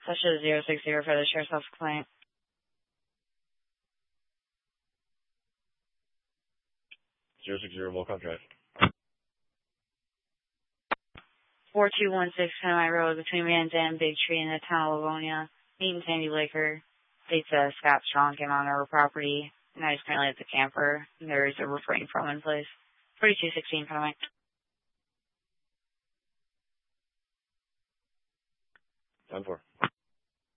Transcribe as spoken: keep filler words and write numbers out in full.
Session zero six zero for the sheriff's office complaint. zero six zero, Volcom Drive. four two one six Panama Road between Van Dam, Big Tree, and the town of Livonia. Meeting Sandy Blaker. States uh, Scott Strong came on our property, and I was currently at the camper. And there is a refrain from in place. forty-two sixteen, Panama. ten four.